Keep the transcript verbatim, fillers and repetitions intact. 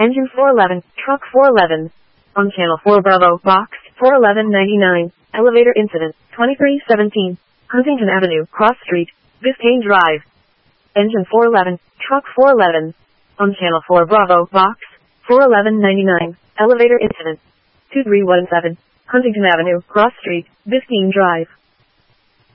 Engine four eleven, truck four eleven. On channel four Bravo, box four eleven ninety-nine, elevator incident, twenty-three seventeen, Huntington Avenue, Cross Street, Biscayne Drive. Engine four eleven, truck four eleven. On channel four Bravo, box four eleven ninety-nine, elevator incident, two three one seven, Huntington Avenue, Cross Street, Biscayne Drive.